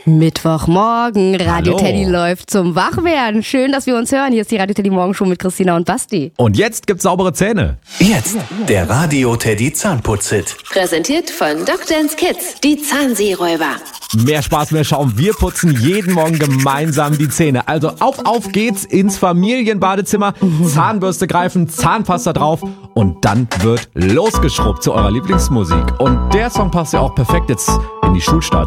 Mittwochmorgen, Radio Hallo. Teddy läuft zum Wachwerden. Schön, dass wir uns hören. Hier ist die Radio Teddy Morgenshow mit Christina und Basti. Und jetzt gibt's saubere Zähne. Jetzt der Radio Teddy Zahnputz-Hit. Präsentiert von Dr. Kids, die Zahnseeräuber. Mehr Spaß, mehr Schaum. Wir putzen jeden Morgen gemeinsam die Zähne. Also auf geht's ins Familienbadezimmer. Zahnbürste greifen, Zahnpasta drauf und dann wird losgeschrubbt zu eurer Lieblingsmusik. Und der Song passt ja auch perfekt jetzt in die Schulstart.